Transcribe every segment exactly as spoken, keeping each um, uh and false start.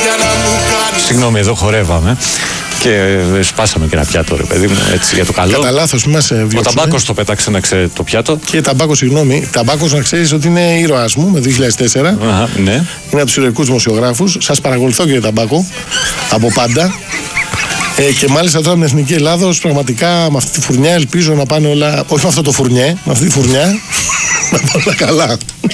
Συγγνώμη, εδώ χορεύαμε και σπάσαμε και ένα πιάτο, ρε παιδί μου, έτσι για το καλό. Κατά λάθος μας διώξουμε. Ο Ταμπάκος το πέταξε, να ξέρει το πιάτο. Και Ταμπάκος, συγγνώμη, Ταμπάκος να ξέρεις ότι είναι ήρωας μου με δύο χιλιάδες τέσσερα. Αχα, ναι. Είναι από τους ηρωικούς δημοσιογράφους. Σας παρακολουθώ, κύριε Ταμπάκο, από πάντα. Ε, και μάλιστα τώρα με την Εθνική Ελλάδος, πραγματικά με αυτή τη φουρνιά ελπίζω να πάνε όλα. Όχι με αυτό το φουρνιέ, με αυτή τη φουρνιά να πάνε όλα καλά.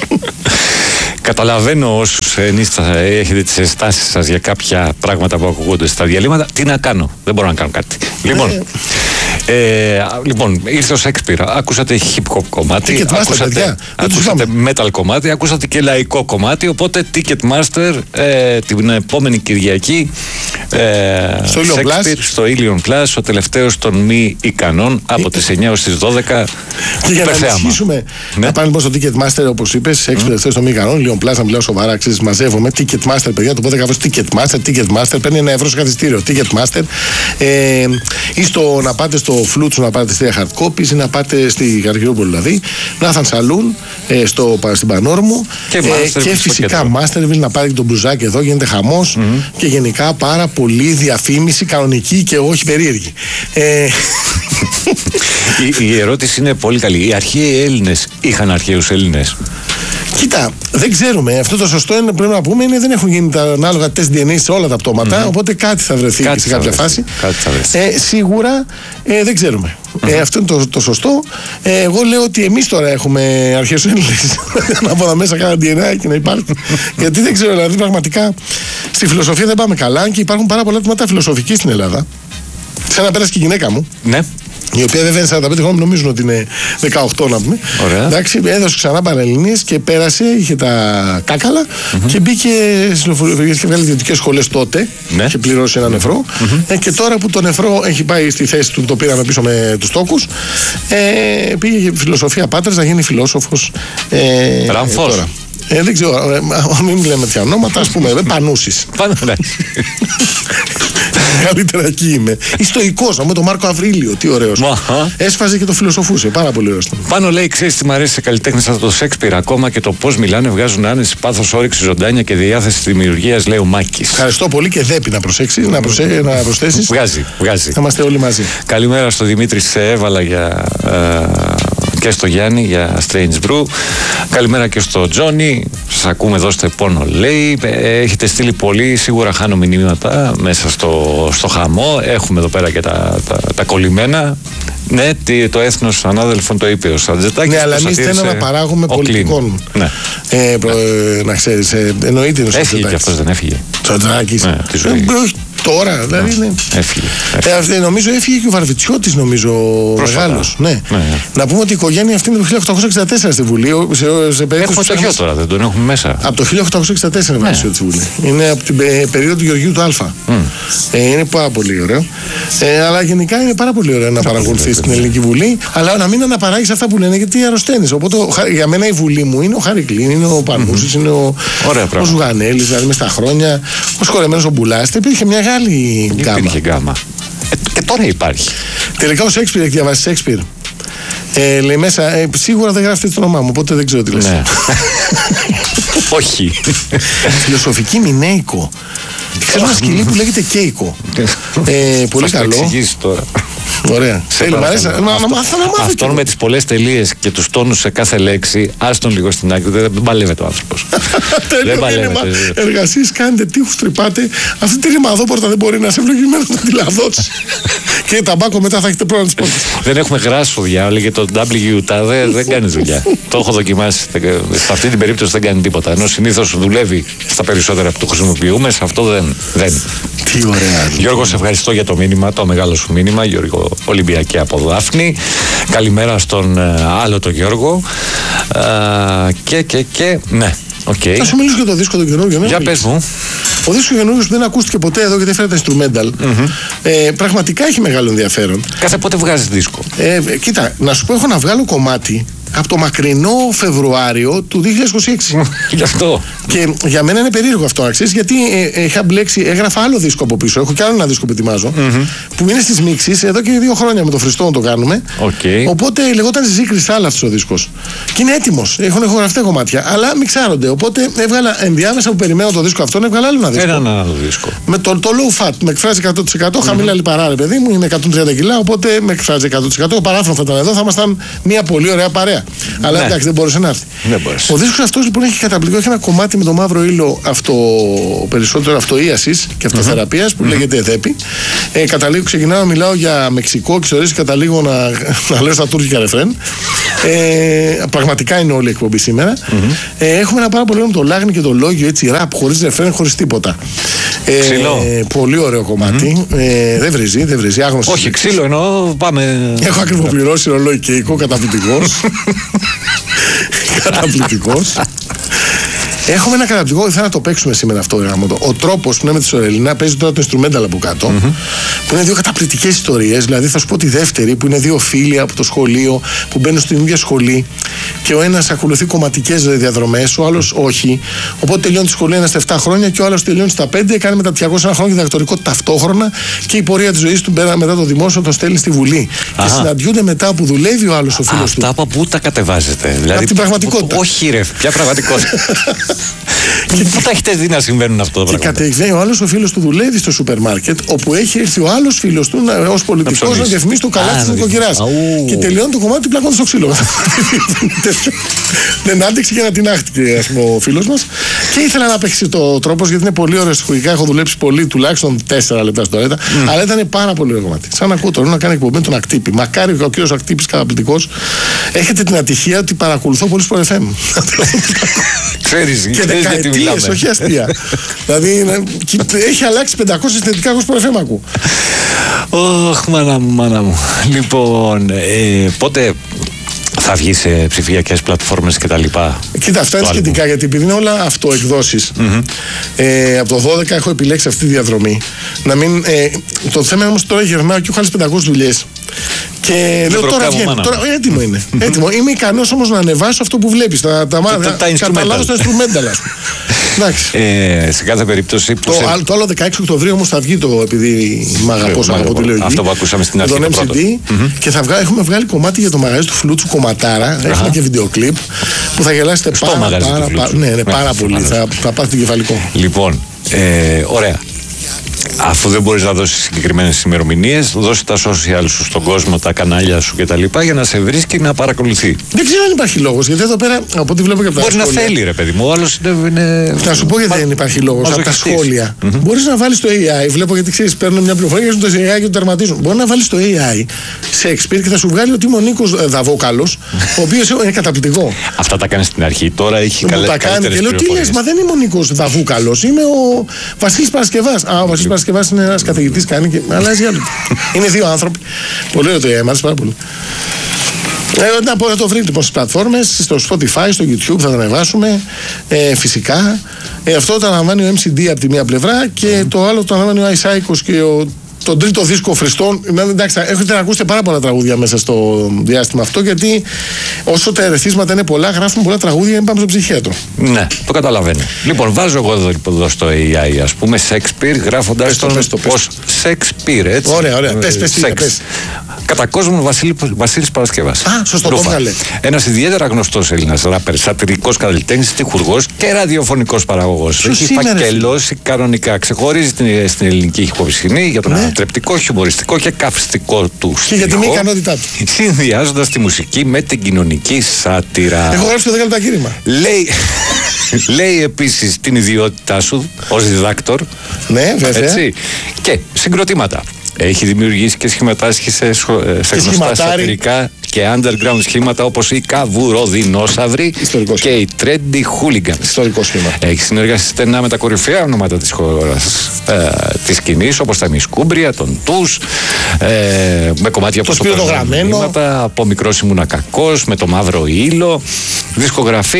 Καταλαβαίνω όσους ενίστα έχετε τις αισθάσεις σας για κάποια πράγματα που ακούγονται στα διαλύματα. Τι να κάνω, δεν μπορώ να κάνω κάτι. Λοιπόν, ε, λοιπόν ήρθε ο Σέξπιρ, ακούσατε hip hop κομμάτι, ακούσατε, ακούσατε metal κομμάτι, ακούσατε και λαϊκό κομμάτι. Οπότε Ticketmaster ε, την επόμενη Κυριακή ε, στο Shakespeare στο Ilion Plus, ο τελευταίος των μη ικανών, από τις εννιά ως τις δώδεκα. Και για να ενισχύσουμε, ναι. Να πάνε λοιπόν στο Ticketmaster, όπως είπες, Shakespeare τελευταίος των μη ικανών, Ilion Plus, να μιλάω σοβαρά, ξέρεις, μαζεύομαι. Ticketmaster, παιδιά, το πότε κάπως Ticketmaster, Ticketmaster, παίρνει ένα ευρώ σε καθιστήριο. Ticketmaster. Ε, ή στο, να πάτε στο Φλούτσο να πάτε στη hard copies, ή να πάτε στη Γαργυρούπολη δηλαδή, Nathan Saloon, ε, στο, στην Πανόρμου. Και, ε, και φυσικά Masterville, να πάρει και τον μπλουζάκι εδώ, γίνεται χαμός. Mm-hmm. Και γενικά πάρα πολύ διαφήμιση, κανονική και όχι περίεργη. Ε, η, η ερώτηση είναι πολύ καλή. Οι αρχαίοι Έλληνες είχαν αρχαίους Έλληνες? Κοίτα, δεν ξέρουμε. Αυτό το σωστό είναι, πρέπει να πούμε, είναι δεν έχουν γίνει τα ανάλογα τεστ ντι εν έι σε όλα τα πτώματα. Mm-hmm. Οπότε κάτι θα βρεθεί κάτι σε κάποια φάση. Ε, σίγουρα ε, δεν ξέρουμε. Mm-hmm. Ε, αυτό είναι το, το σωστό. Ε, εγώ λέω ότι εμείς τώρα έχουμε αρχαίους Έλληνες. Να πω τα μέσα κάνα ντι εν έι και να υπάρχουν. Γιατί δεν ξέρω, δηλαδή πραγματικά στη φιλοσοφία δεν πάμε καλά και υπάρχουν πάρα πολλά τμήματα φιλοσοφική στην Ελλάδα. Σαν να πέρασε και η γυναίκα μου. Ναι. Η οποία βέβαια είναι σαράντα πέντε χρόνια, νομίζουν ότι είναι δεκαοκτώ να πούμε. Ωραία. Εντάξει, έδωσε ξανά Πανελληνίες και πέρασε, είχε τα κάκαλα mm-hmm. και μπήκε στις λεωφορείες και βγάλει ιδιωτικές σχολές τότε. Ναι. Και πληρώσει ένα νεφρό. Mm-hmm. Ε, και τώρα που το νεφρό έχει πάει στη θέση του, το πήραμε πίσω με τους τόκους. Ε, πήγε φιλοσοφία Πάτρας να γίνει φιλόσοφος. Ε, Ραμφός. Ε, Ε, δεν ξέρω, ε, μην λέμε πια ονόματα, ας πούμε, Πανούσης. Καλύτερα εκεί είμαι. Ιστοϊκός, με τον Μάρκο Αβρίλιο, τι ωραίος. Έσφαζε και το φιλοσοφούσε, πάρα πολύ ωραίος. Πάνω λέει, ξέρεις τι μ' αρέσει σε καλλιτέχνες σαν το Σέξπιρ, ακόμα και το πώς μιλάνε, βγάζουν άνεση, πάθος, όρεξη, ζωντάνια και διάθεση δημιουργίας, λέει ο Μάκης. Ευχαριστώ πολύ και δέπει να προσέξεις, να, προσέ, να προσθέσεις. Βγάζει, βγάζει. Θα είμαστε όλοι μαζί. Καλημέρα στο Δημήτρη, σε έβαλα για. Και στο Γιάννη για Strange Brew. Καλημέρα και στο Τζόνι. Σας ακούμε, δώστε πόνο, λέει. Έχετε στείλει πολύ, σίγουρα χάνω μηνύματα μέσα στο, στο χαμό. Έχουμε εδώ πέρα και τα, τα, τα κολλημένα. Ναι, το έθνος ανάδελφων το είπε ο Σαντζετάκης. Ναι, αλλά εμείς θέλουμε να παράγουμε πολιτικών. Ναι. Ε, προ, ε, να ξέρεις, ε, εννοείται ο Σαντζετάκης. Έφυγε και αυτός, δεν έφυγε. Σαντζετάκης. Ναι, τώρα, δηλαδή είναι. Έφυγε. έφυγε. Ε, νομίζω έφυγε και ο Βαρβιτσιώτης, νομίζω, μεγάλος. Ναι. Ναι, ναι. Να πούμε ότι η οικογένεια αυτή είναι το χίλια οκτακόσια εξήντα τέσσερα στη Βουλή. Σε, σε έχουμε το γιο τώρα, δεν τον έχουμε μέσα. Από το χίλια οκτακόσια εξήντα τέσσερα είναι στη Βουλή. Είναι από την περίοδο του Γεωργίου του Α. Mm. Ε, είναι πάρα πολύ ωραίο. Ε, αλλά γενικά είναι πάρα πολύ ωραίο να παρακολουθείς την Ελληνική Βουλή, αλλά να μην αναπαράγεις αυτά που λένε γιατί αρρωσταίνεις. Οπότε για μένα η Βουλή μου είναι ο Χαρικλίν, είναι ο Πανούσης, είναι ο, ο Ζουγανέλης, δηλαδή μες στα χρόνια, ο Σκορεμένος ο Μπουλάς. Υπήρχε μια μεγάλη γκάμα. Υπήρχε γκάμα. Ε, και τώρα υπάρχει. Τελικά ο Σέξπιρ, έχει διαβάσει Σέξπιρ. Ε, λέει μέσα, ε, σίγουρα δεν γράφει το όνομά μου, οπότε δεν ξέρω τι λες. Ναι. Όχι. Φιλοσοφική Μινέικο. Ξέρω ένα σκυλί που λέγεται Κέικο. ε, πολύ καλό. Θα εξηγήσει τώρα. Ωραία. Θέλει, μ' αρέσει να μάθω. Αυτόν με τις πολλές τελείες και τους τόνους σε κάθε λέξη, άστον λίγο στην άκρη, δεν παλεύεται ο άνθρωπος. Δεν παλεύεται. Εργασίες κάνετε, τείχους τρυπάτε. Αυτή τη ρημαδόπορτα δεν μπορεί να σε ευλογημένο να τη λαδώσει. Και ταμπάκο μετά θα έχετε πρόβλημα της πόρτας. Δεν έχουμε γράσο διάολο και το W τάδε δεν κάνει δουλειά. Το έχω δοκιμάσει. Σε αυτή την περίπτωση δεν κάνει τίποτα. Ενώ συνήθως δουλεύει στα περισσότερα που το χρησιμοποιούμε, σε αυτό δεν. Τι ωραία. Γιώργο, σε ευχαριστώ για το μήνυμα, το μεγάλο σου μήνυμα. Γιώργο Ολυμπιακή από Δάφνη. Καλημέρα στον άλλο τον Γιώργο. Και, και, και, ναι. Okay. Θα σου μιλήσω για το δίσκο του καινούργιου. Για πες μου. Ο δίσκο καινούργιο που δεν ακούστηκε ποτέ εδώ γιατί έφερε τα instrumental. Mm-hmm. Ε, πραγματικά έχει μεγάλο ενδιαφέρον. Κάθε πότε βγάζει δίσκο. Ε, κοίτα, να σου πω, έχω να βγάλω κομμάτι από το μακρινό Φεβρουάριο του δύο χιλιάδες είκοσι έξι. Γι' αυτό. Και για μένα είναι περίεργο αυτό, αξίζει, γιατί ε, είχα μπλέξει, έγραφα άλλο δίσκο από πίσω. Έχω κι άλλο ένα δίσκο που ετοιμάζω, mm-hmm. που είναι στις μίξεις εδώ και δύο χρόνια με το Χριστό το κάνουμε. Okay. Οπότε λεγόταν Ζή Κρυστάλλα αυτός ο δίσκος. Και είναι έτοιμος. Έχουν ηχογραφητά κομμάτια. Αλλά μιξάρονται. Οπότε έβγαλα ενδιάμεσα που περιμένω το δίσκο αυτό, έβγαλα άλλο ένα δίσκο. Έναν άλλο δίσκο. Με το, το low fat. Με εκφράζει εκατό τοις εκατό. Mm-hmm. Χαμηλά λιπαρά, ρε παιδί μου. Είναι εκατόν τριάντα κιλά. Οπότε με εκφράζει εκατό τοις εκατό. Ο παράφρον θα ήταν εδώ. Θα ήμασταν μια πολύ ωραία παρέα. Ναι. Αλλά εντάξει, δεν μπορούσε να έρθει. Ο δίσκος αυτός λοιπόν έχει καταπληκτικό. Έχει ένα κομμάτι με το μαύρο ύλο αυτό, περισσότερο αυτοίασης και αυτοθεραπείας που mm-hmm. λέγεται ΕΔΕΠΗ. Ε, καταλήγω, ξεκινάω να μιλάω για Μεξικό και ιστορίες, καταλήγω να, να λέω στα τουρκικά ρεφρέν. Ε, πραγματικά είναι όλη η εκπομπή σήμερα. Mm-hmm. Ε, έχουμε ένα πάρα πολύ ωραίο με το Λάγνη και το Λόγιο, έτσι ραπ, χωρίς ρεφρέν, χωρίς τίποτα. Ε, ξύλο. Πολύ ωραίο κομμάτι. Mm-hmm. Ε, δεν βρίζει, δεν βρίζει. Άγνωστος. Όχι, ξύλο εννοώ, πάμε. Έχω ακριβοπληρώσει ρολόι κέικο, καταπληκτικός. Καταπληκτικός. Έχουμε ένα καταπληκτικό, θέλω να το παίξουμε σήμερα αυτό. Ο τρόπος που είναι με τη Σορελίνα, παίζει τώρα το instrumental από κάτω, mm-hmm. που είναι δύο καταπληκτικές ιστορίες. Δηλαδή, θα σου πω τη δεύτερη, που είναι δύο φίλοι από το σχολείο που μπαίνουν στην ίδια σχολή και ο ένας ακολουθεί κομματικές διαδρομές, ο άλλος όχι. Οπότε τελειώνει τη σχολή ένα στα επτά χρόνια και ο άλλος τελειώνει στα πέντε, κάνει μεταπτυχιακό ένα χρόνο και διδακτορικό ταυτόχρονα και η πορεία της ζωής του μετά το δημόσιο το στέλνει στη Βουλή. Αχα. Και συναντιούνται μετά που δουλεύει ο άλλος ο φίλος του. Αυτά από πού τα κατεβάζετε, δηλαδή. Από την πραγματικότητα. Όχι, ρε, ποια πραγματικότητα. Και πού τα έχετε δει να συμβαίνουν αυτό το πράγμα. Και κατεβαίνει ο άλλος ο φίλος του δουλεύει στο σούπερ μάρκετ, όπου έχει έρθει ο άλλος φίλος του ως πολιτικός να διαφημίσει το καλά της νοικοκυράς. Και τελειώνει το κομμάτι του πλακώνει στο ξύλο. Δεν άντεξε και να την άχτηκε ο φίλος μας. Και ήθελα να παίξει το τρόπος, γιατί είναι πολύ ωραίο στοιχουργικά. Έχω δουλέψει πολύ, τουλάχιστον τέσσερα λεπτά στο έττα. Mm. Αλλά ήταν πάρα πολύ ωραίο κομμάτι. Σαν να ακούω τώρα να κάνει εκπομπή με τον Ακτύπη. Μακάρι ο κύριος Ακτύπης, καταπληκτικός. Έχετε την ατυχία ότι παρακολουθώ πολύ στο εφ εμ. Ξέρεις, και δεκαετίες, όχι αστεία. Δηλαδή έχει αλλάξει πεντακόσια θετικά εγώ στο εφ εμ ακούω. Ωχ, μάνα μου, μάνα μου. Λοιπόν, ε, πότε θα βγει σε ψηφιακές πλατφόρμες και τα λοιπά? Κοίτα, αυτά είναι σχετικά, γιατί επειδή είναι όλα αυτοεκδόσεις, mm-hmm. ε, από το δώδεκα έχω επιλέξει αυτή τη διαδρομή. Να μην, ε, το θέμα είναι όμως τώρα γυρνάω και έχω άλλες πεντακόσιες δουλειές. Και λέω τώρα βγαίνει. Τώρα, έτοιμο είναι. Έτοιμο. Είμαι ικανός όμως να ανεβάσω αυτό που βλέπεις. Τα, τα, τα, τα καταλάβω στα instrumental. ε, σε κάθε περίπτωση. Το, σε... το άλλο δεκαέξι Οκτωβρίου όμως θα βγει το, επειδή μ' αγαπώ από τη λογική. Αυτό που ακούσαμε στην αρχή. Τον εμ σι ντι mm-hmm. και θα βγά, έχουμε βγάλει κομμάτι για το μαγαζί του Φλούτσου κομματάρα. Uh-huh. Έχουμε και βιντεοκλίπ που θα γελάσετε πάρα, πάρα, πάρα, πάρα, ναι, ναι, πάρα πολύ. Θα, θα πάθετε κεφαλικό. Λοιπόν, ε, ωραία. Αφού δεν μπορείς να δώσεις συγκεκριμένες ημερομηνίες, δώσε τα social σου στον κόσμο, τα κανάλια σου κτλ. Για να σε βρει και να παρακολουθεί. Δεν ξέρω αν υπάρχει λόγος, γιατί εδώ πέρα από ό,τι βλέπω και από τα σχόλια. Μπορεί να θέλει, ρε παιδί μου, ο άλλος είναι. Θα σου πω γιατί Μα... δεν υπάρχει λόγος. Από τα σχόλια. Mm-hmm. Μπορείς να βάλεις το έι άι. Βλέπω γιατί ξέρεις, παίρνουν μια πληροφορία και το έι άι και το τερματίζουν. Μπορεί να βάλεις το έι άι σε Shakespeare και θα σου βγάλει ότι είμαι ο Νίκος Δαβόκαλος, ο οποίος είναι καταπληκτικό. Αυτά τα κάνει στην αρχή. Τώρα έχει καλέ. Τα κάνει και λέω τι λες, μα δεν είμαι ο Νίκος Δαβούκαλος, είμαι ο Βασίλης Παρασκευάς. Α, ο Βασίλης Παρασκευάς είναι ένας καθηγητής, κάνει και αλλάζει άλλο. Είναι δύο άνθρωποι. Πολύ ωραίο το έι άι, πάρα πολύ. Ε, να πω, θα το βρείτε λοιπόν στις πλατφόρμες, στο Spotify, στο YouTube θα το ανεβάσουμε, ε, φυσικά. Ε, αυτό το αναλαμβάνει ο εμ σι ντι από τη μία πλευρά και mm. το άλλο το αναλαμβάνει ο Άισάικος και ο, τον τρίτο δίσκο Χριστών. Εντάξει, έχετε να ακούσετε πάρα πολλά τραγούδια μέσα στο διάστημα αυτό, γιατί όσο τα ερεθίσματα είναι πολλά, γράφουμε πολλά τραγούδια για να πάμε στο ψυχίατρο. Ναι, το καταλαβαίνω. Λοιπόν, βάζω εγώ εδώ, εδώ στο έι άι, ας πούμε, Shakespeare, γράφοντας τον ως Shakespeare, έτσι. Ωραία, ωραία. Πες, πες, πες. Κατά κόσμο Βασίλη, Βασίλης Παρασκευάς. Α, σωστό, το βγάλε. Ένας ιδιαίτερα γνωστός Έλληνας ράπερ, σατυρικός καλλιτέχνης, τυχουργός και ραδιοφωνικός παραγωγός. Έχει φακελώσει κανονικά. Ξεχωρίζει την, στην ελληνική hip hop σκηνή για τον ναι. ανατρεπτικό, χιουμοριστικό και καυστικό του στίχο. Και για την μη ικανότητά του. Συνδυάζοντας τη μουσική με την κοινωνική σάτυρα. Έχω γράψει το δέκαλο κήρυμα. Λέει, λέει επίσης την ιδιότητά σου ως διδάκτορ. Ναι, βέβαια. Έτσι, και συγκροτήματα. Έχει δημιουργήσει και σχηματάσχει σε, σχο... σε γνωστά σατυρικά και underground σχήματα όπως οι Καβουροδινόσαυροι και οι Trendy Hooligans. Ιστορικό σχήμα. Έχει συνεργαστεί στενά με τα κορυφαία ονόματα της χώρας ε, της σκηνής, όπως τα Μισκούμπρια, τον Τους, ε, με κομμάτια το όπως το από μικρός ήμουνα κακός, με το μαύρο ήλο, δισκογραφία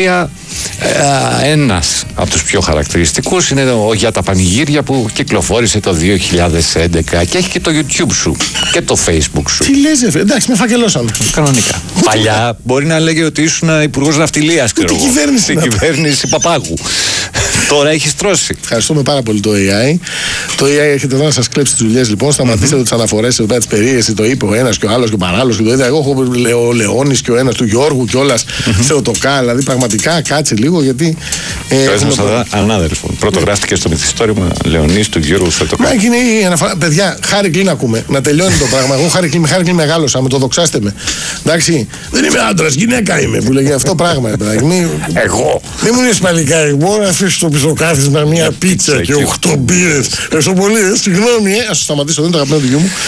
Ε, ένας από τους πιο χαρακτηριστικούς είναι ο Για τα Πανηγύρια που κυκλοφόρησε το δύο χιλιάδες έντεκα και έχει και το YouTube σου και το Facebook σου. Τι λες, ρε, εντάξει, με φακελώσαμε. Κανονικά. Παλιά μπορεί να λέγε ότι ήσουν υπουργός ναυτιλίας, ξέρω εγώ. Στην κυβέρνηση Παπάγου. Τώρα έχεις τρώσει. Ευχαριστούμε πάρα πολύ το έι άι. Το έι άι έρχεται εδώ να σας κλέψει τις δουλειές, λοιπόν. Σταματήστε mm-hmm. τις αναφορές εδώ, τις περίεργες. Το είπε ο ένας και ο άλλος και ο παράλληλος και το είδα. Εγώ έχω ο Λεώνης και ο ένας του Γιώργου κιόλας. Mm-hmm. Θεοτοκά, δηλαδή πραγματικά κάτσε λίγο γιατί. Ε, έχουμε... το... ανάδελφο. Πρώτο γράφτηκε στο μυθιστόρημα Λεωνής του Γιώργου Θεοτοκά. Μα έγινε η αναφορά. Παιδιά, Χάρη Κλίν ακούμε. Να τελειώνει το πράγμα. Εγώ Χάρη Κλίν, Χάρη Κλίν μεγάλωσα, με το δοξάστε με. Εντάξει, δεν είμαι άντρας, γυναίκα είμαι. Που λέγει αυτό πράγμα. Εγώ. Δεν μου είναι παλικάρι. Μπορώ να αφήσω το πισωκάθισμα μια πίτσα και οχτώ μπύρες. Ευχαριστώ πολύ, ε, συγγνώμη, ε. Ας το σταματήσω, δεν είναι το αγαπημένο του γιού μου.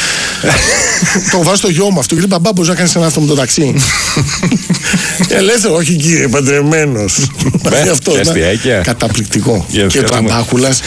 Το βάζω στο γιο μου αυτό και λέει μπαμπά, μπορεί να κάνει ένα αυτό με το ταξί. Ελεύθερο, όχι κύριε, παντρεμένος. Αυτό καταπληκτικό. Και ο Τραμπάκουλας.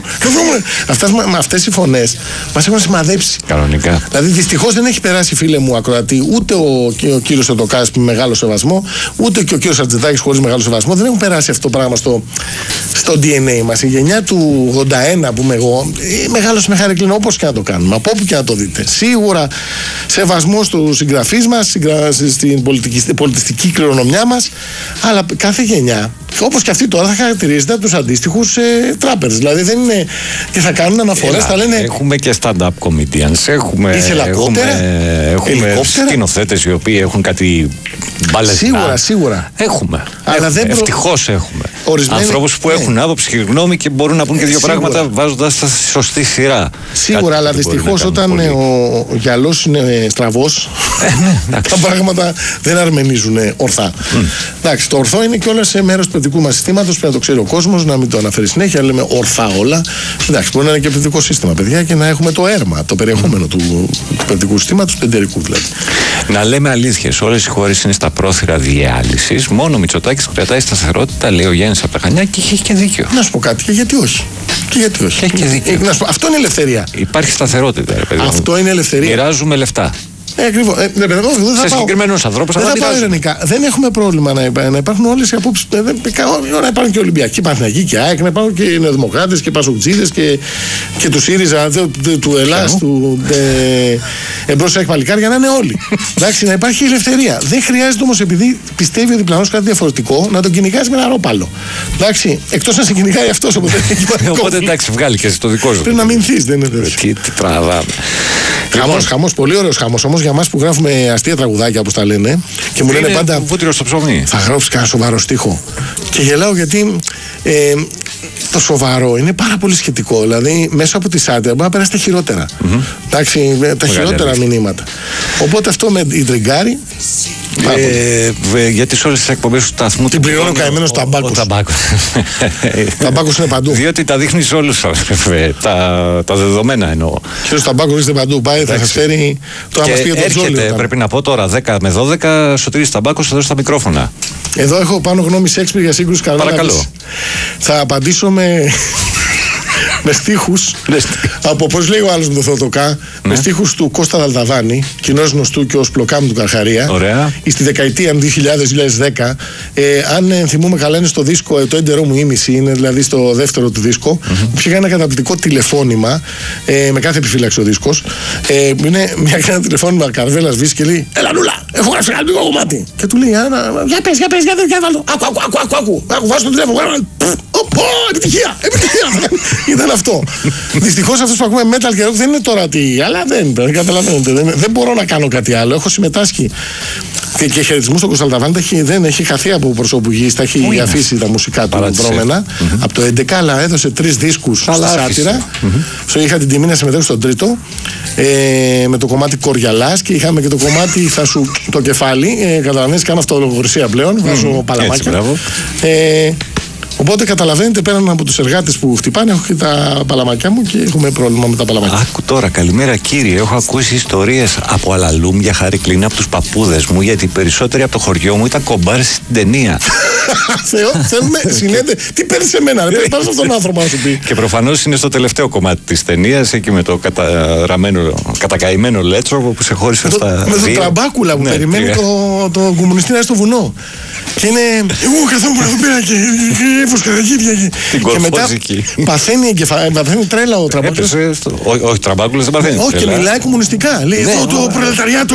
Με αυτές οι φωνές μας έχουν σημαδέψει. Κανονικά. Δηλαδή δυστυχώς δεν έχει περάσει, φίλε μου ακροατή, ούτε ο κύριος Θεοτοκάς με μεγάλο σεβασμό, ούτε και ο κύριος Ατζετάκης χωρίς μεγάλο σεβασμό. Δεν έχουν περάσει αυτό το πράγμα στο, στο ντι εν έι μας. Η γενιά του ογδόντα ένα που είμαι εγώ, μεγάλος με Χάρη Κλίν, όπως και να το κάνουμε, από όπου και να το δείτε. Σίγουρα σεβασμό στους συγγραφείς μας, στην πολιτική, πολιτιστική κληρονομιά μας, αλλά κάθε γενιά, όπως και αυτή τώρα, θα χαρακτηρίζεται από τους αντίστοιχους ε, τράπερς. Δηλαδή δεν είναι. Και θα κάνουν αναφορές, θα λένε. Έχουμε και stand-up comedians, έχουμε, έχουμε, έχουμε σκηνοθέτες οι οποίοι έχουν κάτι μπαλετά. Σίγουρα, σίγουρα. Έχουμε. Αλλά δεν προ... Ευτυχώς έχουμε. Ορισμένοι... ανθρώπους που ναι. έχουν άποψη και γνώμη και μπορούν να πούν και δύο σίγουρα. πράγματα βάζοντας τα στη σωστή σειρά. Σίγουρα, αλλά δυστυχώς όταν πολύ. ο, ο γυαλός είναι στραβός, τα πράγματα δεν αρμενίζουν ορθά. Mm. Εντάξει, το ορθό είναι και όλα σε μέρος του παιδικού μας συστήματος, πρέπει να το ξέρει ο κόσμος, να μην το αναφέρει συνέχεια, λέμε ορθά όλα. Εντάξει, μπορεί να είναι και παιδικό σύστημα, παιδιά, και να έχουμε το έρμα, το περιεχόμενο mm. του, του παιδικού συστήματος, του εντερικού δηλαδή. Να λέμε αλήθειες, όλες οι χώρες είναι στα πρόθυρα διάλυσης. Μόνο ο Μητσοτάκης κρατάει σταθερότητα, λέει ο Γιάννης από τα Χανιά, και έχει και δίκιο. Να σου πω κάτι, και γιατί όχι. Και γιατί όχι. Και έχει και δίκιο. Να σου πω, αυτό είναι ελευθερία. Υπάρχει σταθερότητα, ρε παιδί. Αυτό είναι ελευθερία. Μοιράζουμε λεφτά. Ε, ακριβώς. Ε, ναι, δεν θα σε συγκεκριμένους ανθρώπους θα, θα πάω ειρηνικά. Δεν έχουμε πρόβλημα να, υπά, να υπάρχουν όλες οι απόψεις. Να υπάρχουν και Ολυμπιακοί, Παναθηναϊκοί και ΑΕΚ, να υπάρχουν και Νεοδημοκράτες και Πασοκτζίδες και, και του ΣΥΡΙΖΑ, του Ελλάς, του Εμπρός έχει παλικάρια, να είναι όλοι. Εντάξει, να υπάρχει ελευθερία. Δεν χρειάζεται όμως, επειδή πιστεύει ο διπλανός κάτι διαφορετικό, να τον κυνηγάζει με ένα ρόπαλο. Εντάξει, εκτός να σε κυνηγάει αυτός. Οπότε εντάξει, βγάλει και το δικό σου. Πρέπει να μηνθείς, δεν είναι τέτοιο. Τι τραβάμε. Χαμός, χαμός, πολύ ωραίος χαμός. Όμως για μας που γράφουμε αστεία τραγουδάκια, όπως τα λένε, και μου λένε πάντα. Βούτυρο στο ψωμί. Θα γράψει κανένα σοβαρό στίχο. Και γελάω γιατί ε, το σοβαρό είναι πάρα πολύ σχετικό. Δηλαδή, μέσα από τη σάτια μπορεί να περάσει τα χειρότερα. Mm-hmm. Εντάξει, τα χειρότερα μηνύματα. Οπότε αυτό με η τριγκάρι. Ε, ε, γιατί σε όλες τις εκπομπές του σταθμού την πληρώνω καημένος Ταμπάκος. Ταμπάκος είναι παντού. Διότι τα δείχνει σε όλους τα, τα δεδομένα εννοώ. Κύριος Ταμπάκος είστε παντού. Πάει, θα σας φέρει το άμα πει για τον Τζόλιο. Έρχεται, πρέπει να πω τώρα, δέκα με δώδεκα, Σωτήρης Ταμπάκος εδώ στα μικρόφωνα. Εδώ έχω πάνω γνώμη Σέξπιρ για σύγκρουση Καρδάκης. Παρακαλώ. Θα απαντήσω με. με στίχους από, πώς λέει ο άλλος με το Θεοτοκά, ναι. με στίχους του Κώστα Δαλταδάνη, κοινός γνωστού και ως Πλοκάμου του Καρχαρία. Ωραία. Στη δεκαετία δύο χιλιάδες με δύο χιλιάδες δέκα. Ε, αν ε, θυμούμε καλά, είναι στο δίσκο ε, το έντερό μου ήμιση, είναι δηλαδή στο δεύτερο του δίσκο. Mm-hmm. Που είχε ένα καταπληκτικό τηλεφώνημα, ε, με κάθε επιφύλαξη ο δίσκος. Ε, είναι μια, ένα τηλεφώνημα Καρβέλας Βύση και λέει: Έλα, Λούλα, έχω γράψει ένα λίγο κομμάτι. Και του λέει: Για πες, για πες, για πες, για βάλω. Ακού, ακού, ακού, ακού, ακού. Ακού, βάζω το τηλέφωνο. Ωπω, επιτυχία, επιτυχία. Ήταν αυτό. Δυστυχώς αυτός που ακούμε metal και rock δεν είναι τώρα τι, αλλά δεν, δεν καταλαβαίνετε. Δεν, δεν μπορώ να κάνω κάτι άλλο. Έχω συμμετάσχει και, και χαιρετισμού στον Κωνστανταβάντα. Δεν έχει χαθεί από προσώπου γης. Τα έχει είναι. αφήσει τα μουσικά του δρόμενα mm-hmm. από το έντεκα, αλλά έδωσε τρεις δίσκους στη Σάτυρα. Mm-hmm. Στο είχα την τιμή να συμμετέχω στον τρίτο ε, με το κομμάτι Κοριαλάς και είχαμε και το κομμάτι Θα σου το κεφάλι. Ε, Καταλαβαίνεις, κάνω αυτολογοκρισία πλέον. Βάζω mm. παλαμάκια. Οπότε καταλαβαίνετε, πέραν από τους εργάτες που χτυπάνε, έχω και τα παλαμάκια μου και έχουμε πρόβλημα με τα παλαμάκια. Άκου τώρα, καλημέρα κύριε. Έχω ακούσει ιστορίες από αλαλούμια χαρικλίνα από τους παππούδες μου, γιατί οι περισσότεροι από το χωριό μου ήταν κομπάρες στην ταινία. Θεό, θέλουμε συνέντε. Τι παίρνει σε μένα, ρε, πάρε αυτόν τον άνθρωπο να σου πει. Και προφανώς είναι στο τελευταίο κομμάτι της ταινίας, εκεί με το καταραμένο, κατακαημένο Λέτσο που σε χώρισε στα. Με το τραμπάκουλα που ναι, περιμένει ναι. το, το κομμουνιστή να είναι στο βουνό. Και είναι. Εγώ καθόμουν εδώ πέρα και έφωσκα τα χέρια. Και μετά παθαίνει, παθαίνει τρέλα ο τραμπάκουλας. Όχι, τραμπάκουλας δεν παθαίνει. Όχι, και μιλάει κομμουνιστικά. Λέει εδώ το προλεταριάτο.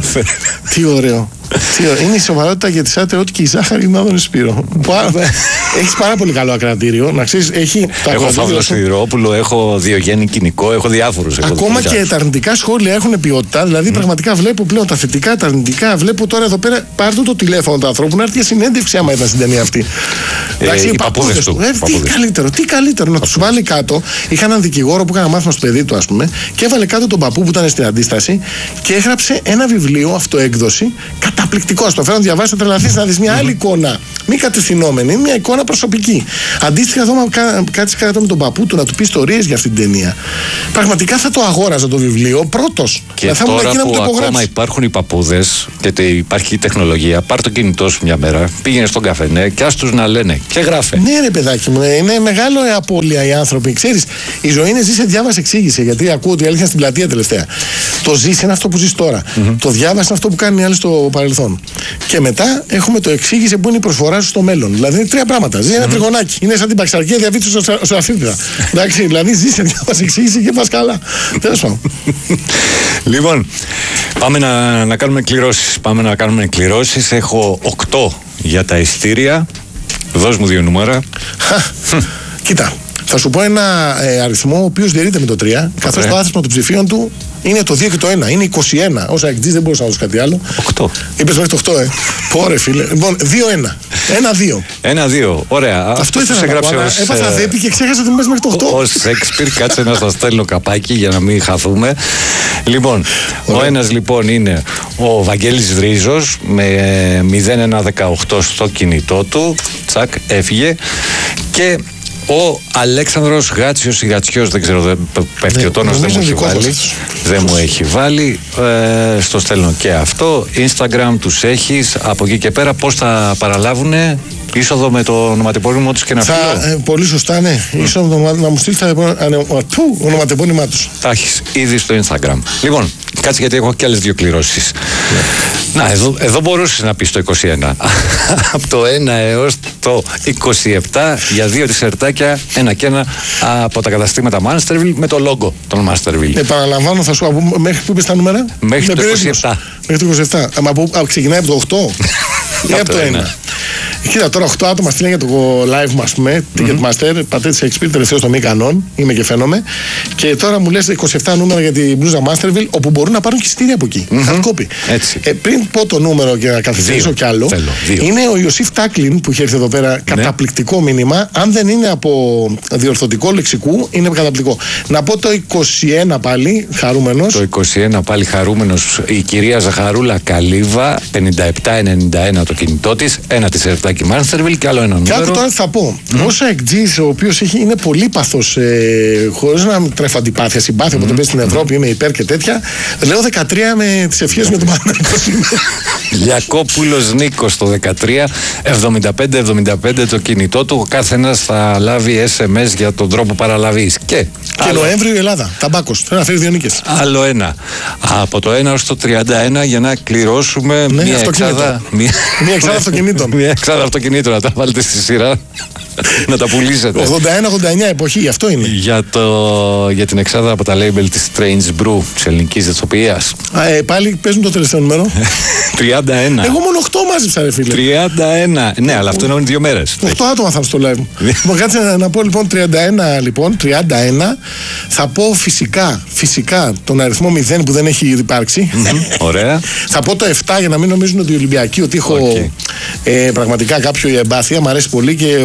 Τι ωραίο. Είναι η σοβαρότητα για τη σάτερ και η ζάχαρη να δω Σπύρο. Έχει πάρα πολύ καλό ακροατήριο. Να ξέρεις, έχει. Έχω Φαύλο Σιδηρόπουλο, έχω Διογέννη Κοινικό, έχω διάφορους. Ακόμα και τα αρνητικά σχόλια έχουν ποιότητα. Δηλαδή, πραγματικά βλέπω πλέον τα θετικά, τα αρνητικά. Βλέπω τώρα εδώ πέρα, πάρτε το τηλέφωνο του ανθρώπου να έρθει για συνέντευξη άμα ήταν στην ταινία αυτή. Εντάξει, οι παππούδες του. Τι καλύτερο, τι καλύτερο να του βάλει κάτω. Είχα έναν δικηγόρο που έκανε μάθημα στο παιδί του, α πούμε, και έβαλε κάτω τον παππού που ήταν στην αντίσταση και έγραψε ένα βιβλίο, αυτοέκδοση, καταπληκτικό. Στο φέρω να διαβάσει, να τρελαθεί, να δει μια άλλη εικόνα. Μη κατευθυνόμενη, μια εικόνα προσωπική. Αντίστοιχα, εδώ κάτσει κάτω με τον παππού του να του πει ιστορίες για αυτή την ταινία. Πραγματικά θα το αγόραζα το βιβλίο πρώτος. Και θα τώρα που, που ακόμα υπάρχουν οι παππούδες και υπάρχει η τεχνολογία, πάρ' το κινητό σου μια μέρα, πήγαινε στον καφενέ και ας τους να λένε και γράφε. Ναι, ρε παιδάκι μου, είναι μεγάλο απώλεια οι άνθρωποι. Ξέρεις, η ζωή είναι ζήσε, διάβασε, εξήγησε. Γιατί ακούω ότι έλειχαν στην πλατεία τελευταία. Το ζήσε είναι αυτό που ζεις τώρα. Mm-hmm. Το διάβασε είναι αυτό που κάνουν οι άλλοι στο παρελθόν. Και μετά έχουμε το εξήγησε που είναι η προσφορά σου στο μέλλον. Δηλαδή είναι τρία πράγματα. Ζει ένα mm-hmm. τριγωνάκι. Είναι σαν την παξαρκία διαβήτηση στο αφίδρα. Εντάξει, δηλαδή ζήσε, διάβασε, εξήγησε και πας καλά. Τέλος πάντων. Λοιπόν, πάμε να, να κάνουμε κληρώσεις. Πάμε να κάνουμε κληρώσεις. Έχω οκτώ για τα ειστήρια. Δώσ' μου δύο νούμερα. Κοίτα, θα σου πω ένα ε, αριθμό ο οποίος διαιρείται με το τρία, καθώς το άθροισμα των ψηφίων του είναι το δύο και το ένα. Είναι είκοσι ένα. Όσα εκτζής δεν μπορούσα να δώσω κάτι άλλο. οκτώ. Είπες μέχρι το οκτώ, ε. Πόρε, φίλε. Λοιπόν, δύο ένα. ένα δύο. ένα δύο. Ωραία. Αυτό ήθελα να πω. Ως... Έπαθα δέπη και ξέχασα ότι είμαι μέχρι το οκτώ. Ως Σέξπιρ, κάτσε να σας στέλνω καπάκι για να μην χαθούμε. Λοιπόν, ωραία. Ο ένας λοιπόν είναι ο Βαγγέλης Βρίζος με μηδέν ένα δεκαοκτώ στο κινητό του. Τσακ, έφυγε. Και ο Αλέξανδρος Γάτσιος ή Γατσιός, δεν ξέρω, δεν πέφτει ο τόνος, δεν μου έχει βάλει. Δεν μου έχει βάλει. Ε, στο στέλνω και αυτό. Instagram τους έχεις. Από εκεί και πέρα πώς θα παραλάβουνε είσοδο με το ονοματεπώνυμο τους και ένα φίλο. Ε, πολύ σωστά, ναι. Mm. Είσοδο να μου στείλει τα ονοματεπώνυμά τους. Τα έχεις ήδη στο Instagram. Λοιπόν, κάτσε γιατί έχω και άλλες δύο κληρώσεις. Yeah. Να, εδώ, εδώ μπορούσες να πεις το είκοσι ένα. Από το ένα έως το είκοσι επτά για δύο τισερτάκια, ένα και ένα από τα καταστήματα Masterville με το logo των Masterville. Επαναλαμβάνω, θα σου πω μέχρι που είπες τα νούμερα. Μέχρι το είκοσι επτά. Μέχρι το είκοσι επτά. Μα από, από, ξεκινάει από το οκτώ ή από το ένα. Κοίτα, τώρα οκτώ άτομα στείλαν για το live μας, πούμε, Ticketmaster, mm-hmm. πατέ της Shakespeare, τελευταίο στο μη κανόν, είμαι και φαίνομαι. Και τώρα μου λες είκοσι επτά νούμερα για την μπλούζα Masterville, όπου μπορούν να πάρουν και εισιτήρια από εκεί. Mm-hmm. Hard copy. Ε, πριν πω το νούμερο και να καθυστερήσω κι άλλο, θέλω, είναι ο Ιωσήφ Τάκλιν που είχε έρθει εδώ πέρα, ναι. Καταπληκτικό μήνυμα. Αν δεν είναι από διορθωτικό λεξικού, είναι καταπληκτικό. Να πω το είκοσι ένα πάλι, χαρούμενος. Το είκοσι ένα πάλι χαρούμενος, η κυρία Ζαχαρούλα Καλίβα, πενήντα επτά ενενήντα ένα το κινητό της, ένα της Ερτάκη Masterville και άλλο ένα νούμερο. Και άκου τώρα τι θα πω. Mm. Όσα εκτζής, ο οποίος είναι πολύ παθός, ε, χωρίς να τρέφω αντιπάθεια, συμπάθεια mm. που το πες στην Ευρώπη, είμαι υπέρ και τέτοια. Λέω δεκατρία με τις ευχές με τον Παναγιώτο. Λιακόπουλος Νίκος το δεκατρία, εβδομήντα πέντε εβδομήντα πέντε το κινητό του. Ο κάθε ένας θα λάβει ες εμ ες για τον τρόπο παραλαβής. Και, και Νοέμβριο η Ελλάδα. Ταμπάκος. Θέλω να φέρει δύο νίκες. Άλλο ένα. Από το ένα ως το τριάντα ένα για να κληρώσουμε ναι, μια εξάδα. Μια εξάδα αυτοκινήτων. Μια εξάδα αυτοκινήτων να τα βάλετε στη σειρά. Να τα πουλήσετε. ογδόντα ένα ογδόντα εννιά εποχή, αυτό είναι. Για, το, για την εξάδα από τα label της Strange Brew, της ελληνικής δευτοποιίας. Ε, πάλι παίζουν το τελευταίο νούμερο. τριάντα ένα. Εγώ μόνο οκτώ μάζεψα, ρε φίλε. τριάντα ένα. Ναι, αλλά αυτό είναι δύο μέρες. οκτώ άτομα θα στο live. Λοιπόν, κάτσε να, να πω λοιπόν τριάντα ένα, λοιπόν, τριάντα ένα. Θα πω φυσικά, φυσικά τον αριθμό μηδέν που δεν έχει υπάρξει. Mm-hmm. Ωραία. Θα πω το επτά για να μην νομίζουν ότι οι Ολυμπιακοί ότι έχω okay. ε, πραγματικά κάποιο εμπάθεια. Μ' αρέσει πολύ και ο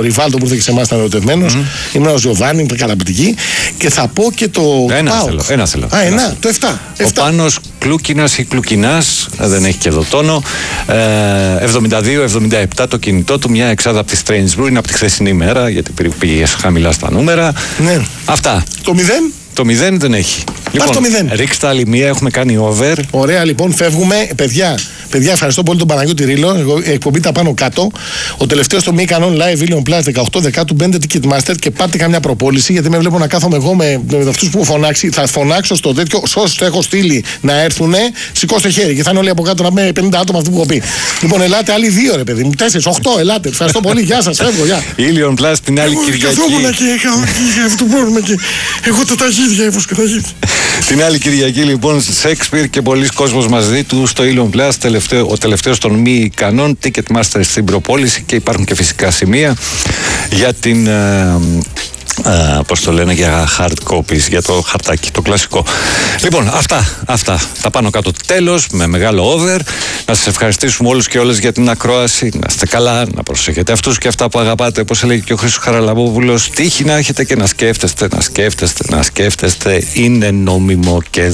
Ριβάλτο που ήρθε και σε εμάς, ήταν ερωτευμένος. Mm-hmm. Ήμουν ο Ζιωβάνι, καταπληκτική. Και θα πω και το. Ένα ΠΑΟΚ. θέλω. Ένα θέλω. Α, ένα, ένα. Το επτά. Ο Πάνος Κλούκινας ή Κλουκινάς, δεν έχει και εδώ τόνο. Ε, εβδομήντα δύο εβδομήντα επτά το κινητό του, μια εξάδα από τη Strange Brew, είναι από τη χθεσινή μέρα, γιατί πήγε χαμηλά στα νούμερα. Ναι. Αυτά. Το μηδέν. Το μηδέν δεν έχει. Λοιπόν, το μηδέν. Ρίξτε άλλη μία, έχουμε κάνει over. Ωραία, λοιπόν, φεύγουμε. Παιδιά, παιδιά, ευχαριστώ πολύ τον Παναγιώτη Ρήλο. Η εκπομπή τα πάνω κάτω. Ο τελευταίο στο Μη Κανόν Live Ilion Plus δεκαοκτώ δεκάτου, μπαίνετε Ticketmaster και πάτε καμιά προπόληση. Γιατί με βλέπω να κάθομαι εγώ με, με αυτού που έχω φωνάξει. Θα φωνάξω στο τέτοιο. Όσου έχω στείλει να έρθουν, σηκώστε χέρι. Και θα είναι όλοι από κάτω να με πενήντα άτομα αυτού που έχω πει. Λοιπόν, ελάτε άλλοι δύο, ρε παιδί μου. Τέσσερι, οχτώ, ελάτε. Ευχαριστώ πολύ. Γεια σα, φεύγω. Γεια. Ilion Plus την άλλη Κυριακή. Καθόμουν και είχα αυτό πρόβλημα και εγώ τα ταχύδια έβοσκα τα ταχύδια. Την άλλη Κυριακή λοιπόν Σέξπιρ και πολλοί κόσμος μαζί του στο Ilion Plus, τελευταίο, ο τελευταίος των μη ικανών, Ticketmaster στην προπόληση, και υπάρχουν και φυσικά σημεία για την... Ε, Uh, πώς το λένε, για hard copies, για το χαρτάκι, το κλασικό. Λοιπόν, αυτά, αυτά, τα πάνω κάτω τέλος, με μεγάλο over. Να σας ευχαριστήσουμε όλους και όλες για την ακρόαση. Να είστε καλά, να προσέχετε αυτούς και αυτά που αγαπάτε. Όπως έλεγε και ο Χρήστος Χαραλαμπόπουλος, τύχη να έχετε και να σκέφτεστε, να σκέφτεστε, να σκέφτεστε. Είναι νόμιμο και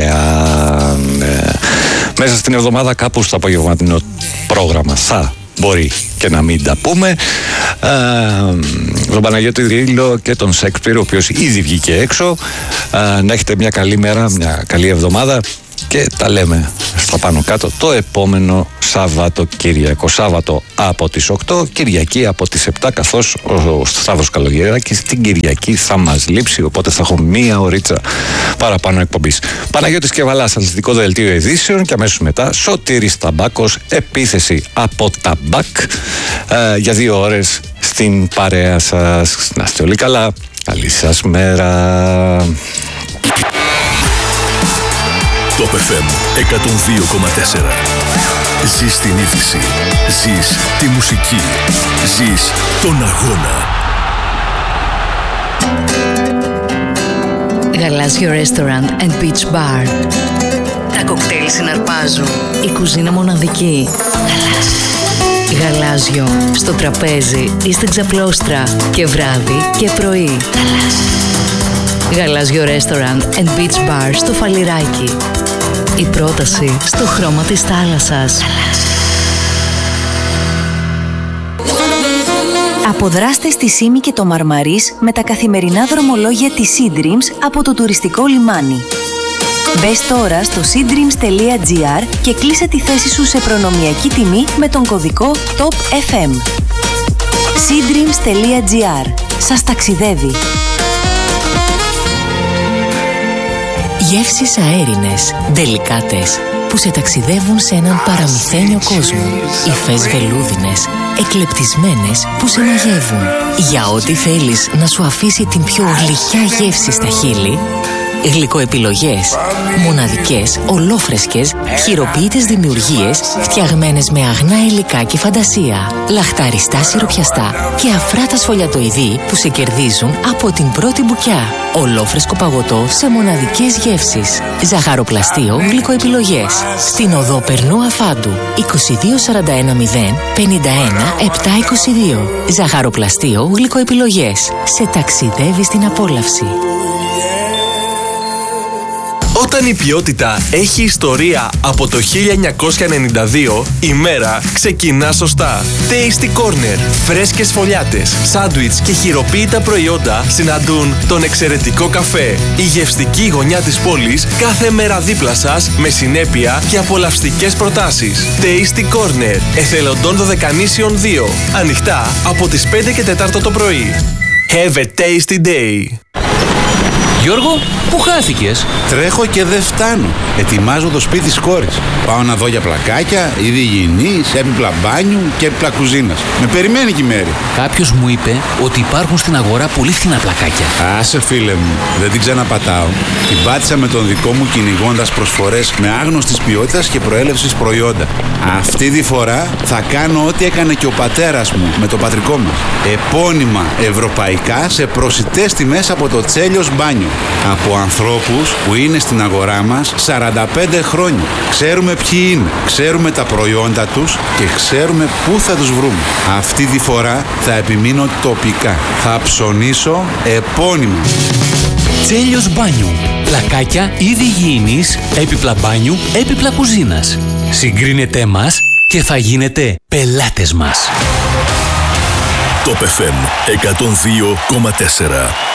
δωρεάν. Μέσα στην εβδομάδα κάπου στο απογευματινό πρόγραμμα θα μπορεί και να μην τα πούμε. Ε, τον Παναγιώτη Ρήλο και τον Σέξπιρ, ο οποίος ήδη βγήκε έξω. Ε, να έχετε μια καλή μέρα, μια καλή εβδομάδα και τα λέμε στα πάνω κάτω το επόμενο Σάββατο Κυριακό. Σάββατο από τις οκτώ, Κυριακή από τις επτά, καθώς ο Σταύρος Καλογεράκης στην Κυριακή θα μας λείψει, οπότε θα έχω μία ωρίτσα παραπάνω εκπομπής. Παναγιώτης Κεβαλάς, αθλητικό δελτίο ειδήσεων, και αμέσως μετά Σωτήρης Ταμπάκος, επίθεση από Ταμπάκ, ε, για δύο ώρες στην παρέα σας. Να είστε όλοι καλά, καλή σας μέρα. Top εφ εμ εκατόν δύο κόμμα τέσσερα. Ζεις την είδηση. Ζεις τη μουσική. Ζεις τον αγώνα. Γαλάζιο Restaurant and Beach Bar. Τα κοκτέιλ συναρπάζουν. Η κουζίνα μοναδική. Γαλάζιο. Γαλάζιο. Στο τραπέζι ή στην ξαπλώστρα. Και βράδυ και πρωί. Γαλάζιο. Γαλάζιο Restaurant and Beach Bar στο Φαλιράκι. Η πρόταση στο χρώμα της θάλασσας. Αποδράστε στη Σύμη και το Μαρμαρίς με τα καθημερινά δρομολόγια της Sea Dreams από το τουριστικό λιμάνι. Μπες τώρα στο sea dreams τελεία gr και κλείσε τη θέση σου σε προνομιακή τιμή με τον κωδικό Top εφ εμ. sea dreams τελεία gr. Σας ταξιδεύει. Γεύσεις αέρινες, ντελικάτες, που σε ταξιδεύουν σε έναν παραμυθένιο κόσμο. Υφές βελούδινες, εκλεπτισμένες, που σε μαγεύουν. Για ό,τι θέλεις να σου αφήσει την πιο γλυκιά γεύση στα χείλη, γλυκοεπιλογές, μοναδικές, ολόφρεσκες, χειροποίητες δημιουργίες, φτιαγμένες με αγνά υλικά και φαντασία, λαχταριστά σιροπιαστά και αφράτα σφολιατοειδή που σε κερδίζουν από την πρώτη μπουκιά. Ολόφρεσκο παγωτό σε μοναδικές γεύσεις. Ζαχαροπλαστείο γλυκοεπιλογές. Στην οδό Περνού Αφάντου, είκοσι δύο σαράντα ένα μηδέν πενήντα ένα επτακόσια είκοσι δύο. Ζαχαροπλαστείο γλυκοεπιλογές. Σε ταξιδεύει στην απόλαυση. Όταν η ποιότητα έχει ιστορία από το χίλια εννιακόσια ενενήντα δύο, η μέρα ξεκινά σωστά. Tasty Corner. Φρέσκες φωλιάτες, σάντουιτς και χειροποίητα προϊόντα συναντούν τον εξαιρετικό καφέ. Η γευστική γωνιά της πόλης κάθε μέρα δίπλα σας με συνέπεια και απολαυστικές προτάσεις. Tasty Corner. Εθελοντών Δωδεκανήσιων δύο. Ανοιχτά από τις πέντε και τέσσερα το πρωί. Have a tasty day. Γιώργο, πού χάθηκες? Τρέχω και δεν φτάνω. Ετοιμάζω το σπίτι της κόρης. Πάω να δω για πλακάκια, είδη υγιεινής, έπιπλα μπάνιου και έπιπλα κουζίνας. Με περιμένει και η Μέρη. Κάποιος μου είπε ότι υπάρχουν στην αγορά πολύ φθηνά πλακάκια. Άσε φίλε μου, δεν την ξαναπατάω. Την πάτησα με τον δικό μου κυνηγώντας προσφορές με άγνωστης ποιότητας και προέλευσης προϊόντα. Αυτή τη φορά θα κάνω ό,τι έκανε και ο πατέρας μου με το πατρικό μας. Επώνυμα ευρωπαϊκά σε προσιτές τιμές από το Τσέλιος Μπάνιο. Από ανθρώπους που είναι στην αγορά μας σαράντα πέντε χρόνια. Ξέρουμε ποιοι είναι, ξέρουμε τα προϊόντα τους και ξέρουμε πού θα τους βρούμε. Αυτή τη φορά θα επιμείνω τοπικά. Θα ψωνίσω επώνυμα. Τσέλιος Μπάνιου. Πλακάκια είδη υγιεινής, έπιπλα μπάνιου, έπιπλα κουζίνας. Συγκρίνετε μας και θα γίνετε πελάτες μας. Top εφ εμ εκατόν δύο κόμμα τέσσερα.